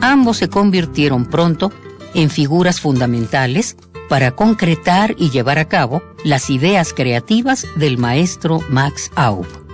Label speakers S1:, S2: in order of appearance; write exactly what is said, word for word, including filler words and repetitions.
S1: Ambos se convirtieron pronto en figuras fundamentales para concretar y llevar a cabo las ideas creativas del maestro Max Aub.